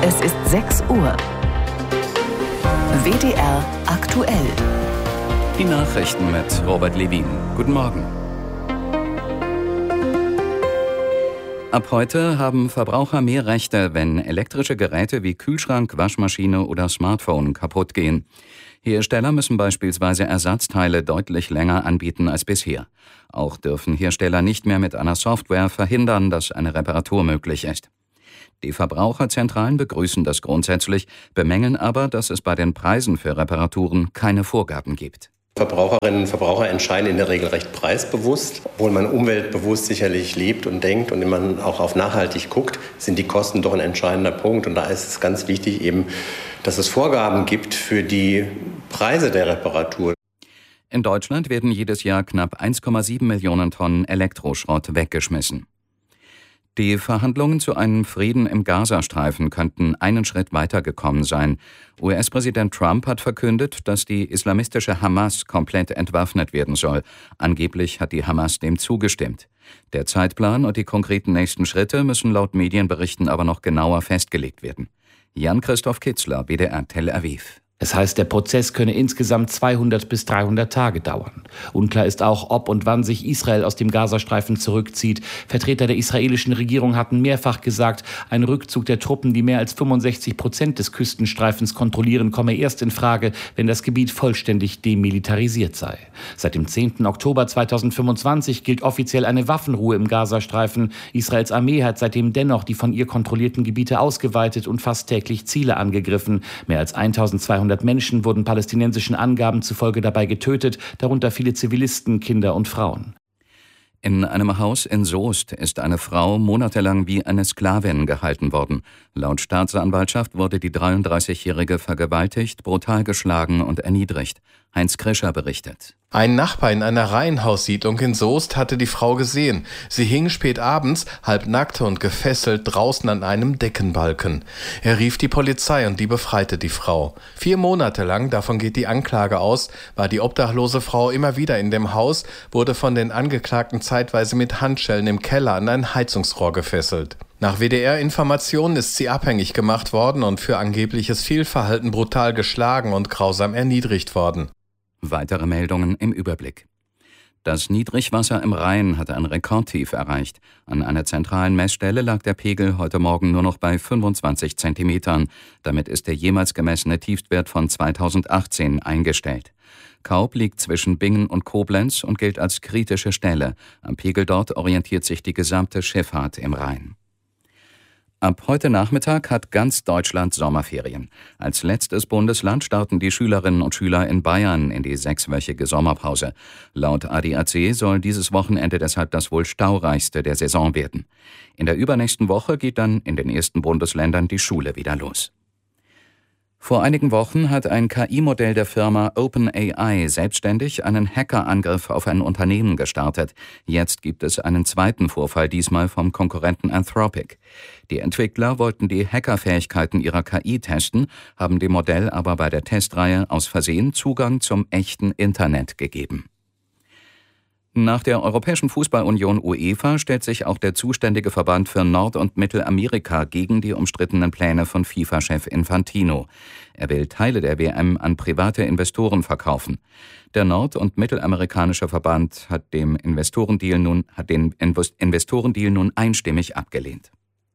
Es ist 6 Uhr. WDR aktuell. Die Nachrichten mit Robert Levin. Guten Morgen. Ab heute haben Verbraucher mehr Rechte, wenn elektrische Geräte wie Kühlschrank, Waschmaschine oder Smartphone kaputt gehen. Hersteller müssen beispielsweise Ersatzteile deutlich länger anbieten als bisher. Auch dürfen Hersteller nicht mehr mit einer Software verhindern, dass eine Reparatur möglich ist. Die Verbraucherzentralen begrüßen das grundsätzlich, bemängeln aber, dass es bei den Preisen für Reparaturen keine Vorgaben gibt. Verbraucherinnen und Verbraucher entscheiden in der Regel recht preisbewusst. Obwohl man umweltbewusst sicherlich lebt und denkt und man auch auf nachhaltig guckt, sind die Kosten doch ein entscheidender Punkt. Und da ist es ganz wichtig eben, dass es Vorgaben gibt für die Preise der Reparatur. In Deutschland werden jedes Jahr knapp 1,7 Millionen Tonnen Elektroschrott weggeschmissen. Die Verhandlungen zu einem Frieden im Gazastreifen könnten einen Schritt weitergekommen sein. US-Präsident Trump hat verkündet, dass die islamistische Hamas komplett entwaffnet werden soll. Angeblich hat die Hamas dem zugestimmt. Der Zeitplan und die konkreten nächsten Schritte müssen laut Medienberichten aber noch genauer festgelegt werden. Jan-Christoph Kitzler, WDR Tel Aviv. Es heißt, der Prozess könne insgesamt 200 bis 300 Tage dauern. Unklar ist auch, ob und wann sich Israel aus dem Gazastreifen zurückzieht. Vertreter der israelischen Regierung hatten mehrfach gesagt, ein Rückzug der Truppen, die mehr als 65% des Küstenstreifens kontrollieren, komme erst in Frage, wenn das Gebiet vollständig demilitarisiert sei. Seit dem 10. Oktober 2025 gilt offiziell eine Waffenruhe im Gazastreifen. Israels Armee hat seitdem dennoch die von ihr kontrollierten Gebiete ausgeweitet und fast täglich Ziele angegriffen. Mehr als 1200 Menschen wurden palästinensischen Angaben zufolge dabei getötet, darunter viele Zivilisten, Kinder und Frauen. In einem Haus in Soest ist eine Frau monatelang wie eine Sklavin gehalten worden. Laut Staatsanwaltschaft wurde die 33-Jährige vergewaltigt, brutal geschlagen und erniedrigt. Heinz Krischer berichtet. Ein Nachbar in einer Reihenhaussiedlung in Soest hatte die Frau gesehen. Sie hing spät abends, halbnackt und gefesselt, draußen an einem Deckenbalken. Er rief die Polizei und die befreite die Frau. 4 Monate lang, davon geht die Anklage aus, war die obdachlose Frau immer wieder in dem Haus, wurde von den Angeklagten zeitweise mit Handschellen im Keller an ein Heizungsrohr gefesselt. Nach WDR-Informationen ist sie abhängig gemacht worden und für angebliches Fehlverhalten brutal geschlagen und grausam erniedrigt worden. Weitere Meldungen im Überblick. Das Niedrigwasser im Rhein hatte ein Rekordtief erreicht. An einer zentralen Messstelle lag der Pegel heute Morgen nur noch bei 25 Zentimetern. Damit ist der jemals gemessene Tiefstwert von 2018 eingestellt. Kaub liegt zwischen Bingen und Koblenz und gilt als kritische Stelle. Am Pegel dort orientiert sich die gesamte Schifffahrt im Rhein. Ab heute Nachmittag hat ganz Deutschland Sommerferien. Als letztes Bundesland starten die Schülerinnen und Schüler in Bayern in die 6-wöchige Sommerpause. Laut ADAC soll dieses Wochenende deshalb das wohl staureichste der Saison werden. In der übernächsten Woche geht dann in den ersten Bundesländern die Schule wieder los. Vor einigen Wochen hat ein KI-Modell der Firma OpenAI selbstständig einen Hackerangriff auf ein Unternehmen gestartet. Jetzt gibt es einen zweiten Vorfall, diesmal vom Konkurrenten Anthropic. Die Entwickler wollten die Hackerfähigkeiten ihrer KI testen, haben dem Modell aber bei der Testreihe aus Versehen Zugang zum echten Internet gegeben. Nach der Europäischen Fußballunion UEFA stellt sich auch der zuständige Verband für Nord- und Mittelamerika gegen die umstrittenen Pläne von FIFA-Chef Infantino. Er will Teile der WM an private Investoren verkaufen. Der Nord- und Mittelamerikanische Verband hat den Investorendeal nun einstimmig abgelehnt.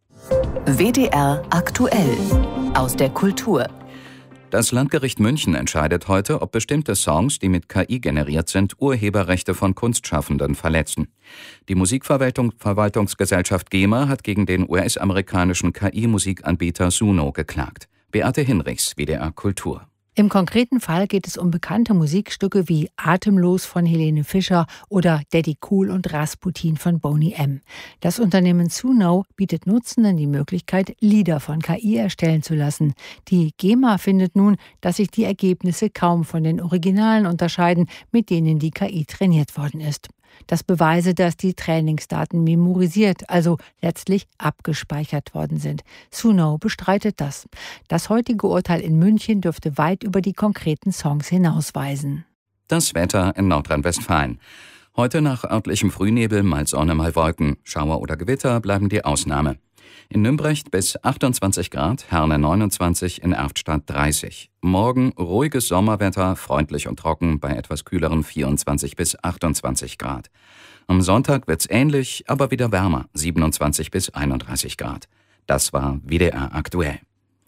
WDR aktuell. Aus der Kultur. Das Landgericht München entscheidet heute, ob bestimmte Songs, die mit KI generiert sind, Urheberrechte von Kunstschaffenden verletzen. Die Musikverwaltungsgesellschaft GEMA hat gegen den US-amerikanischen KI-Musikanbieter Suno geklagt. Beate Hinrichs, WDR Kultur. Im konkreten Fall geht es um bekannte Musikstücke wie Atemlos von Helene Fischer oder Daddy Cool und Rasputin von Boney M. Das Unternehmen Suno bietet Nutzenden die Möglichkeit, Lieder von KI erstellen zu lassen. Die GEMA findet nun, dass sich die Ergebnisse kaum von den Originalen unterscheiden, mit denen die KI trainiert worden ist. Das beweise, dass die Trainingsdaten memorisiert, also letztlich abgespeichert worden sind. Suno bestreitet das. Das heutige Urteil in München dürfte weit über die konkreten Songs hinausweisen. Das Wetter in Nordrhein-Westfalen. Heute nach örtlichem Frühnebel mal Sonne, mal Wolken. Schauer oder Gewitter bleiben die Ausnahme. In Nümbrecht bis 28 Grad, Herne 29, in Erftstadt 30. Morgen ruhiges Sommerwetter, freundlich und trocken bei etwas kühleren 24 bis 28 Grad. Am Sonntag wird's ähnlich, aber wieder wärmer, 27 bis 31 Grad. Das war WDR aktuell.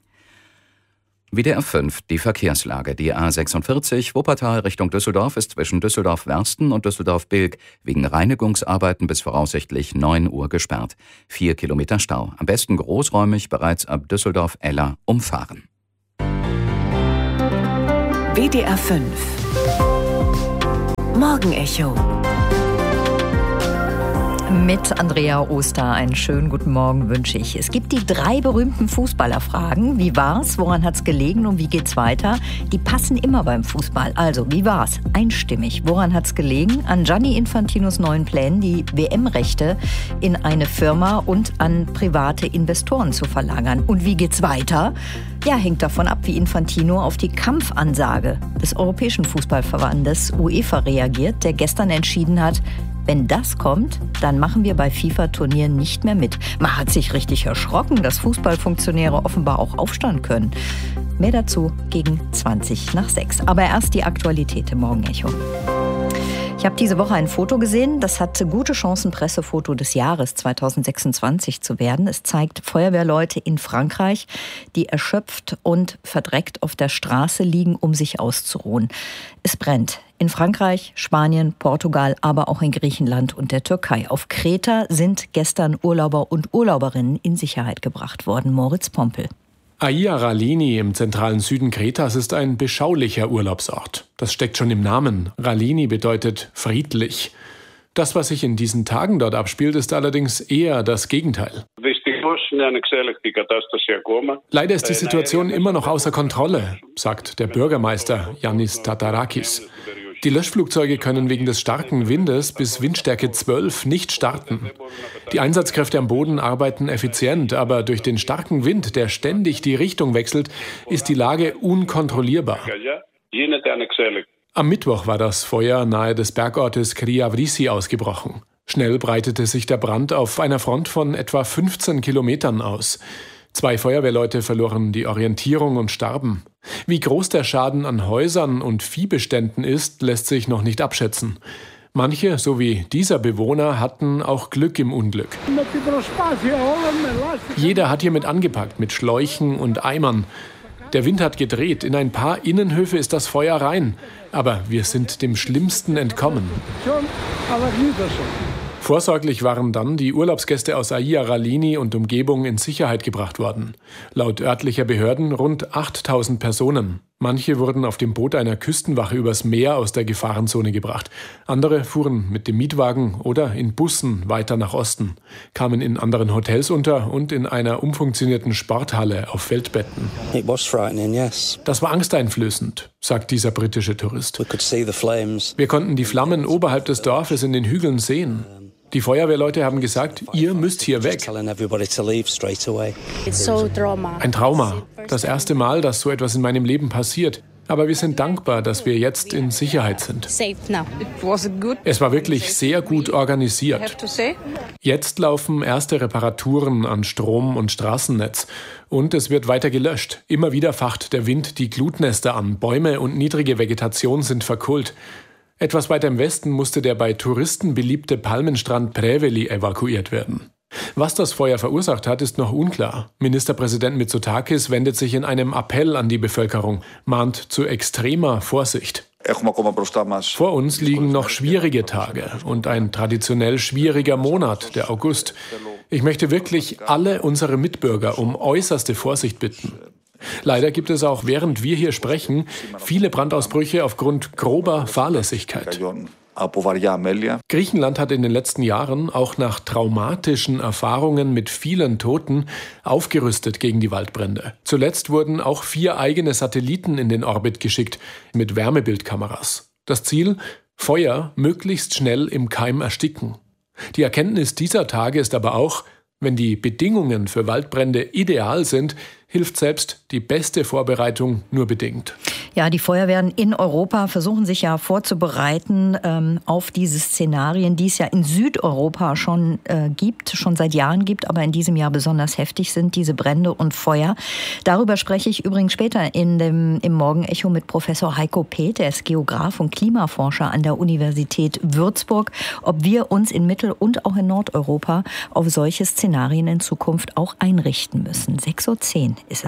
WDR 5, die Verkehrslage. Die A46 Wuppertal Richtung Düsseldorf ist zwischen Düsseldorf-Wersten und Düsseldorf-Bilk wegen Reinigungsarbeiten bis voraussichtlich 9 Uhr gesperrt. 4 Kilometer Stau. Am besten großräumig bereits ab Düsseldorf-Eller umfahren. WDR 5 Morgenecho mit Andrea Oster. Einen schönen guten Morgen wünsche ich. Es gibt die 3 berühmten Fußballerfragen. Wie war's? Woran hat's gelegen? Und wie geht's weiter? Die passen immer beim Fußball. Also, wie war's? Einstimmig. Woran hat's gelegen? An Gianni Infantinos neuen Plänen, die WM-Rechte in eine Firma und an private Investoren zu verlagern. Und wie geht's weiter? Ja, hängt davon ab, wie Infantino auf die Kampfansage des Europäischen Fußballverbandes UEFA reagiert, der gestern entschieden hat, wenn das kommt, dann machen wir bei FIFA-Turnieren nicht mehr mit. Man hat sich richtig erschrocken, dass Fußballfunktionäre offenbar auch aufstehen können. Mehr dazu gegen 5:20. Aber erst die Aktualität im Morgenecho. Ich habe diese Woche ein Foto gesehen, das hat gute Chancen, Pressefoto des Jahres 2026 zu werden. Es zeigt Feuerwehrleute in Frankreich, die erschöpft und verdreckt auf der Straße liegen, um sich auszuruhen. Es brennt in Frankreich, Spanien, Portugal, aber auch in Griechenland und der Türkei. Auf Kreta sind gestern Urlauber und Urlauberinnen in Sicherheit gebracht worden. Moritz Pompel. Aia Ralini im zentralen Süden Kretas ist ein beschaulicher Urlaubsort. Das steckt schon im Namen. Ralini bedeutet friedlich. Das, was sich in diesen Tagen dort abspielt, ist allerdings eher das Gegenteil. Leider ist die Situation immer noch außer Kontrolle, sagt der Bürgermeister Yannis Tatarakis. Die Löschflugzeuge können wegen des starken Windes bis Windstärke 12 nicht starten. Die Einsatzkräfte am Boden arbeiten effizient, aber durch den starken Wind, der ständig die Richtung wechselt, ist die Lage unkontrollierbar. Am Mittwoch war das Feuer nahe des Bergortes Kriavrisi ausgebrochen. Schnell breitete sich der Brand auf einer Front von etwa 15 Kilometern aus. 2 Feuerwehrleute verloren die Orientierung und starben. Wie groß der Schaden an Häusern und Viehbeständen ist, lässt sich noch nicht abschätzen. Manche, so wie dieser Bewohner, hatten auch Glück im Unglück. Jeder hat hiermit angepackt, mit Schläuchen und Eimern. Der Wind hat gedreht. In ein paar Innenhöfe ist das Feuer rein. Aber wir sind dem Schlimmsten entkommen. Vorsorglich waren dann die Urlaubsgäste aus Aia Ralini und Umgebung in Sicherheit gebracht worden. Laut örtlicher Behörden rund 8000 Personen. Manche wurden auf dem Boot einer Küstenwache übers Meer aus der Gefahrenzone gebracht. Andere fuhren mit dem Mietwagen oder in Bussen weiter nach Osten, kamen in anderen Hotels unter und in einer umfunktionierten Sporthalle auf Feldbetten. Das war angsteinflößend, sagt dieser britische Tourist. Wir konnten die Flammen oberhalb des Dorfes in den Hügeln sehen. Die Feuerwehrleute haben gesagt, ihr müsst hier weg. Ein Trauma. Das erste Mal, dass so etwas in meinem Leben passiert. Aber wir sind dankbar, dass wir jetzt in Sicherheit sind. Es war wirklich sehr gut organisiert. Jetzt laufen erste Reparaturen an Strom- und Straßennetz. Und es wird weiter gelöscht. Immer wieder facht der Wind die Glutnester an. Bäume und niedrige Vegetation sind verkohlt. Etwas weiter im Westen musste der bei Touristen beliebte Palmenstrand Preveli evakuiert werden. Was das Feuer verursacht hat, ist noch unklar. Ministerpräsident Mitsotakis wendet sich in einem Appell an die Bevölkerung, mahnt zu extremer Vorsicht. Vor uns liegen noch schwierige Tage und ein traditionell schwieriger Monat, der August. Ich möchte wirklich alle unsere Mitbürger um äußerste Vorsicht bitten. Leider gibt es auch, während wir hier sprechen, viele Brandausbrüche aufgrund grober Fahrlässigkeit. Griechenland hat in den letzten Jahren auch nach traumatischen Erfahrungen mit vielen Toten aufgerüstet gegen die Waldbrände. Zuletzt wurden auch 4 eigene Satelliten in den Orbit geschickt mit Wärmebildkameras. Das Ziel: Feuer möglichst schnell im Keim ersticken. Die Erkenntnis dieser Tage ist aber auch, wenn die Bedingungen für Waldbrände ideal sind, hilft selbst die beste Vorbereitung nur bedingt. Ja, die Feuerwehren in Europa versuchen sich ja vorzubereiten auf diese Szenarien, die es ja in Südeuropa schon seit Jahren gibt, aber in diesem Jahr besonders heftig sind, diese Brände und Feuer. Darüber spreche ich übrigens später im Morgenecho mit Professor Heiko Peth, er ist Geograf und Klimaforscher an der Universität Würzburg, ob wir uns in Mittel- und auch in Nordeuropa auf solche Szenarien in Zukunft auch einrichten müssen. 6:10 Uhr ist es.